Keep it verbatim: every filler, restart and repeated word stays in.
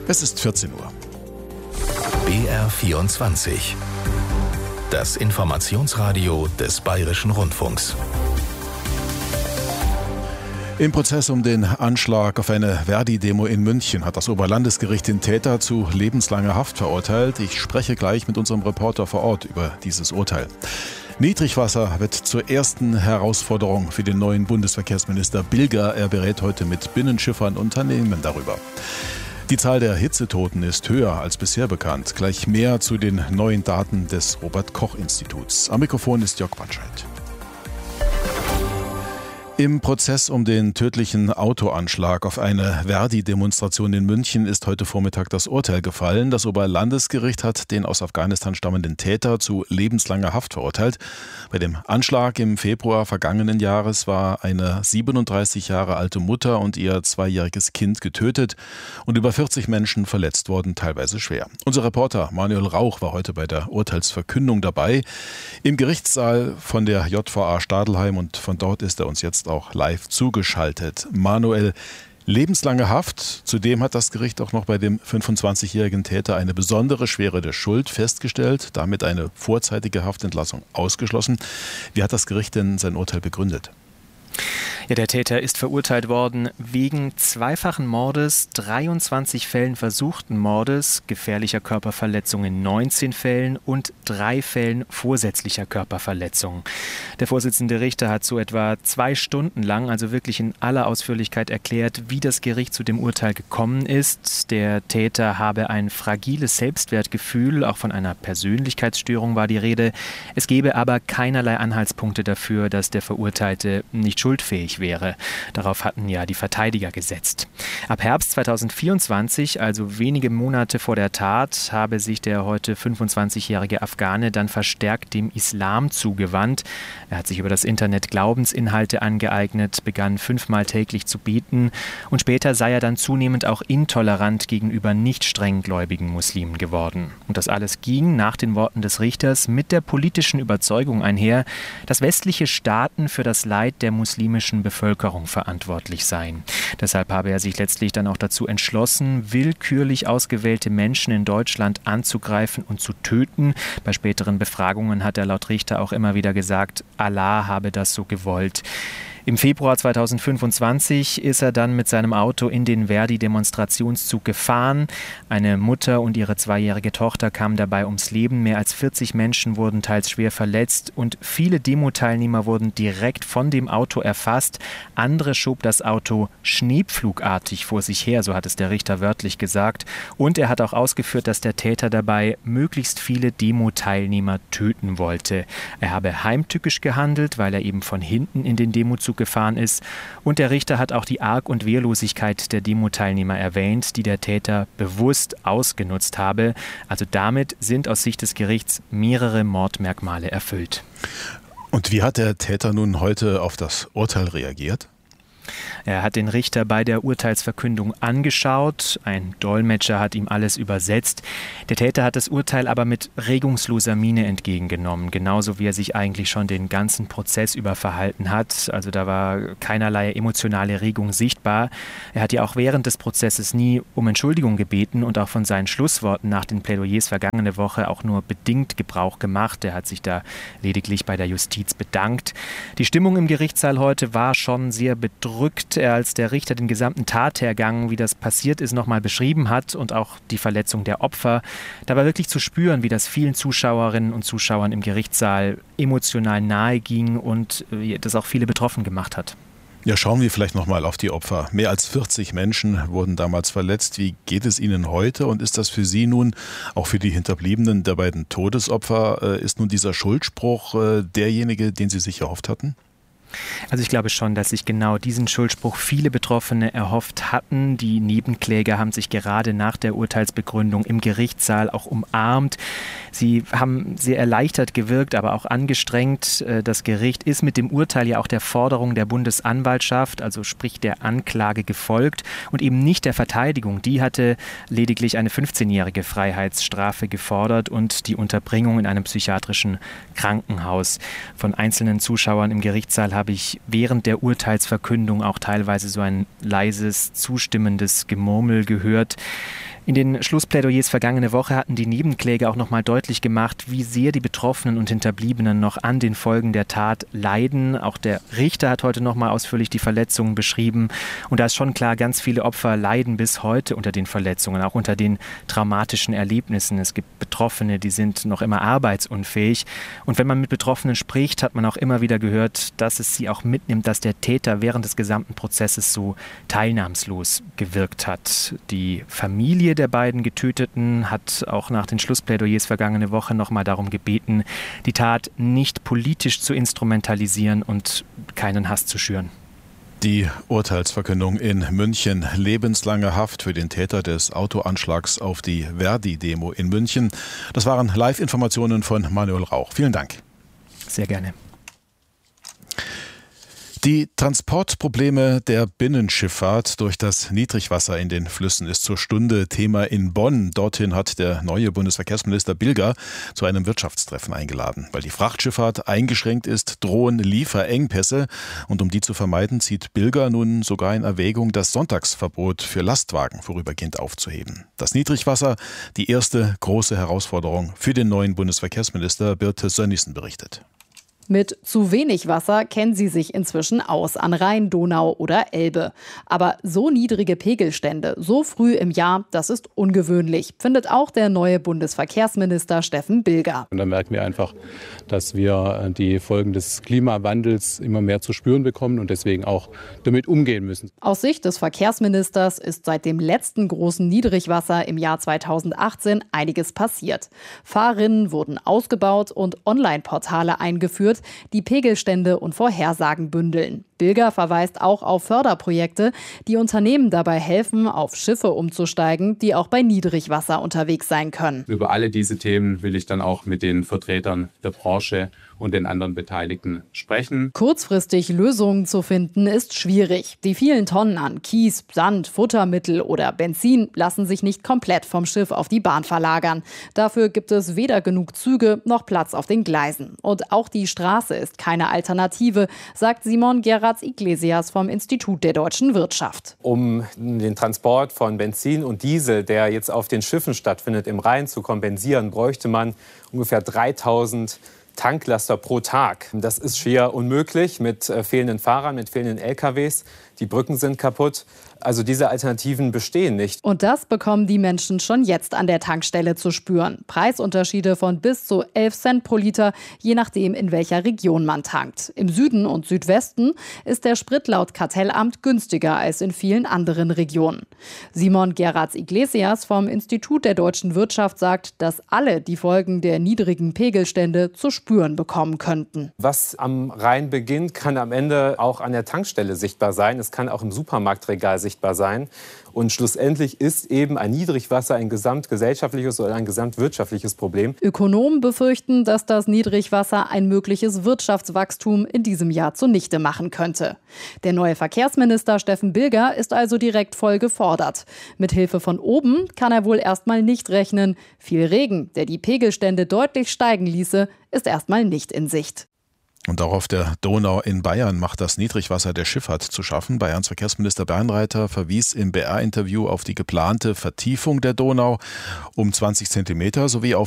Es ist vierzehn Uhr. B R vierundzwanzig. Das Informationsradio des Bayerischen Rundfunks. Im Prozess um den Anschlag auf eine Verdi-Demo in München hat das Oberlandesgericht den Täter zu lebenslanger Haft verurteilt. Ich spreche gleich mit unserem Reporter vor Ort über dieses Urteil. Niedrigwasser wird zur ersten Herausforderung für den neuen Bundesverkehrsminister Bilger. Er berät heute mit Binnenschiffern und Unternehmen darüber. Die Zahl der Hitzetoten ist höher als bisher bekannt. Gleich mehr zu den neuen Daten des Robert-Koch-Instituts. Am Mikrofon ist Jörg Wandscheid. Im Prozess um den tödlichen Autoanschlag auf eine Verdi-Demonstration in München ist heute Vormittag das Urteil gefallen. Das Oberlandesgericht hat den aus Afghanistan stammenden Täter zu lebenslanger Haft verurteilt. Bei dem Anschlag im Februar vergangenen Jahres war eine siebenunddreißig Jahre alte Mutter und ihr zweijähriges Kind getötet und über vierzig Menschen verletzt worden, teilweise schwer. Unser Reporter Manuel Rauch war heute bei der Urteilsverkündung dabei. Im Gerichtssaal von der J V A Stadelheim, und von dort ist er uns jetzt auch live zugeschaltet. Manuel, lebenslange Haft. Zudem hat das Gericht auch noch bei dem fünfundzwanzigjährigen Täter eine besondere Schwere der Schuld festgestellt, damit eine vorzeitige Haftentlassung ausgeschlossen. Wie hat das Gericht denn sein Urteil begründet? Ja, der Täter ist verurteilt worden wegen zweifachen Mordes, dreiundzwanzig Fällen versuchten Mordes, gefährlicher Körperverletzung in neunzehn Fällen und drei Fällen vorsätzlicher Körperverletzung. Der Vorsitzende Richter hat so etwa zwei Stunden lang, also wirklich in aller Ausführlichkeit erklärt, wie das Gericht zu dem Urteil gekommen ist. Der Täter habe ein fragiles Selbstwertgefühl, auch von einer Persönlichkeitsstörung war die Rede. Es gebe aber keinerlei Anhaltspunkte dafür, dass der Verurteilte nicht schuldfähig wäre. Darauf hatten ja die Verteidiger gesetzt. Ab Herbst zweitausendvierundzwanzig, also wenige Monate vor der Tat, habe sich der heute fünfundzwanzigjährige Afghane dann verstärkt dem Islam zugewandt. Er hat sich über das Internet Glaubensinhalte angeeignet, begann fünfmal täglich zu beten und später sei er dann zunehmend auch intolerant gegenüber nicht strenggläubigen Muslimen geworden. Und das alles ging nach den Worten des Richters mit der politischen Überzeugung einher, dass westliche Staaten für das Leid der muslimischen Bevölkerung verantwortlich seien. Deshalb habe er sich letztlich dann auch dazu entschlossen, willkürlich ausgewählte Menschen in Deutschland anzugreifen und zu töten. Bei späteren Befragungen hat er laut Richter auch immer wieder gesagt, Allah habe das so gewollt. Im Februar zweitausendfünfundzwanzig ist er dann mit seinem Auto in den Verdi-Demonstrationszug gefahren. Eine Mutter und ihre zweijährige Tochter kamen dabei ums Leben. Mehr als vierzig Menschen wurden teils schwer verletzt und viele Demo-Teilnehmer wurden direkt von dem Auto erfasst. Andere schob das Auto schneepflugartig vor sich her, so hat es der Richter wörtlich gesagt. Und er hat auch ausgeführt, dass der Täter dabei möglichst viele Demo-Teilnehmer töten wollte. Er habe heimtückisch gehandelt, weil er eben von hinten in den Demozug gefahren ist. Und der Richter hat auch die Arg- und Wehrlosigkeit der Demo-Teilnehmer erwähnt, die der Täter bewusst ausgenutzt habe. Also damit sind aus Sicht des Gerichts mehrere Mordmerkmale erfüllt. Und wie hat der Täter nun heute auf das Urteil reagiert? Er hat den Richter bei der Urteilsverkündung angeschaut. Ein Dolmetscher hat ihm alles übersetzt. Der Täter hat das Urteil aber mit regungsloser Miene entgegengenommen, genauso wie er sich eigentlich schon den ganzen Prozess über verhalten hat. Also da war keinerlei emotionale Regung sichtbar. Er hat ja auch während des Prozesses nie um Entschuldigung gebeten und auch von seinen Schlussworten nach den Plädoyers vergangene Woche auch nur bedingt Gebrauch gemacht. Er hat sich da lediglich bei der Justiz bedankt. Die Stimmung im Gerichtssaal heute war schon sehr bedrückt. Er, als der Richter den gesamten Tathergang, wie das passiert ist, nochmal beschrieben hat und auch die Verletzung der Opfer. Da war wirklich zu spüren, wie das vielen Zuschauerinnen und Zuschauern im Gerichtssaal emotional nahe ging und das auch viele betroffen gemacht hat. Ja, schauen wir vielleicht nochmal auf die Opfer. Mehr als vierzig Menschen wurden damals verletzt. Wie geht es Ihnen heute und ist das für Sie nun, auch für die Hinterbliebenen der beiden Todesopfer, ist nun dieser Schuldspruch derjenige, den Sie sich erhofft hatten? Also ich glaube schon, dass sich genau diesen Schuldspruch viele Betroffene erhofft hatten. Die Nebenkläger haben sich gerade nach der Urteilsbegründung im Gerichtssaal auch umarmt. Sie haben sehr erleichtert gewirkt, aber auch angestrengt. Das Gericht ist mit dem Urteil ja auch der Forderung der Bundesanwaltschaft, also sprich der Anklage, gefolgt und eben nicht der Verteidigung. Die hatte lediglich eine fünfzehnjährige Freiheitsstrafe gefordert und die Unterbringung in einem psychiatrischen Krankenhaus. Von einzelnen Zuschauern im Gerichtssaal habe ich während der Urteilsverkündung auch teilweise so ein leises, zustimmendes Gemurmel gehört. In den Schlussplädoyers vergangene Woche hatten die Nebenkläger auch noch mal deutlich gemacht, wie sehr die Betroffenen und Hinterbliebenen noch an den Folgen der Tat leiden. Auch der Richter hat heute noch mal ausführlich die Verletzungen beschrieben. Und da ist schon klar, ganz viele Opfer leiden bis heute unter den Verletzungen, auch unter den traumatischen Erlebnissen. Es gibt Betroffene, die sind noch immer arbeitsunfähig. Und wenn man mit Betroffenen spricht, hat man auch immer wieder gehört, dass es sie auch mitnimmt, dass der Täter während des gesamten Prozesses so teilnahmslos gewirkt hat. Die Familie der beiden Getöteten hat auch nach den Schlussplädoyers vergangene Woche noch mal darum gebeten, die Tat nicht politisch zu instrumentalisieren und keinen Hass zu schüren. Die Urteilsverkündung in München. Lebenslange Haft für den Täter des Autoanschlags auf die Verdi-Demo in München. Das waren Live-Informationen von Manuel Rauch. Vielen Dank. Sehr gerne. Die Transportprobleme der Binnenschifffahrt durch das Niedrigwasser in den Flüssen ist zur Stunde Thema in Bonn. Dorthin hat der neue Bundesverkehrsminister Bilger zu einem Wirtschaftstreffen eingeladen. Weil die Frachtschifffahrt eingeschränkt ist, drohen Lieferengpässe. Und um die zu vermeiden, zieht Bilger nun sogar in Erwägung, das Sonntagsverbot für Lastwagen vorübergehend aufzuheben. Das Niedrigwasser, die erste große Herausforderung für den neuen Bundesverkehrsminister. Birte Sönnigsen berichtet. Mit zu wenig Wasser kennen sie sich inzwischen aus an Rhein, Donau oder Elbe. Aber so niedrige Pegelstände so früh im Jahr, das ist ungewöhnlich, findet auch der neue Bundesverkehrsminister Steffen Bilger. Und da merken wir einfach, dass wir die Folgen des Klimawandels immer mehr zu spüren bekommen und deswegen auch damit umgehen müssen. Aus Sicht des Verkehrsministers ist seit dem letzten großen Niedrigwasser im Jahr zweitausendachtzehn einiges passiert. Fahrrinnen wurden ausgebaut und Online-Portale eingeführt, die Pegelstände und Vorhersagen bündeln. Bilger verweist auch auf Förderprojekte, die Unternehmen dabei helfen, auf Schiffe umzusteigen, die auch bei Niedrigwasser unterwegs sein können. Über alle diese Themen will ich dann auch mit den Vertretern der Branche und den anderen Beteiligten sprechen. Kurzfristig Lösungen zu finden, ist schwierig. Die vielen Tonnen an Kies, Sand, Futtermittel oder Benzin lassen sich nicht komplett vom Schiff auf die Bahn verlagern. Dafür gibt es weder genug Züge noch Platz auf den Gleisen. Und auch die Straße ist keine Alternative, sagt Simon Gerrats-Iglesias vom Institut der deutschen Wirtschaft. Um den Transport von Benzin und Diesel, der jetzt auf den Schiffen stattfindet, im Rhein zu kompensieren, bräuchte man ungefähr dreitausend Tanklaster pro Tag. Das ist schier unmöglich mit äh, fehlenden Fahrern, mit fehlenden L K Ws. Die Brücken sind kaputt. Also diese Alternativen bestehen nicht. Und das bekommen die Menschen schon jetzt an der Tankstelle zu spüren. Preisunterschiede von bis zu elf Cent pro Liter, je nachdem, in welcher Region man tankt. Im Süden und Südwesten ist der Sprit laut Kartellamt günstiger als in vielen anderen Regionen. Simon Gerrats-Iglesias vom Institut der deutschen Wirtschaft sagt, dass alle die Folgen der niedrigen Pegelstände zu spüren bekommen könnten. Was am Rhein beginnt, kann am Ende auch an der Tankstelle sichtbar sein. Es kann auch im Supermarktregal sichtbar sein. Und schlussendlich ist eben ein Niedrigwasser ein gesamtgesellschaftliches oder ein gesamtwirtschaftliches Problem. Ökonomen befürchten, dass das Niedrigwasser ein mögliches Wirtschaftswachstum in diesem Jahr zunichte machen könnte. Der neue Verkehrsminister Steffen Bilger ist also direkt voll gefordert. Mit Hilfe von oben kann er wohl erstmal nicht rechnen. Viel Regen, der die Pegelstände deutlich steigen ließe, ist erstmal nicht in Sicht. Und auch auf der Donau in Bayern macht das Niedrigwasser der Schifffahrt zu schaffen. Bayerns Verkehrsminister Bernreiter verwies im B R-Interview auf die geplante Vertiefung der Donau um zwanzig Zentimeter sowie auf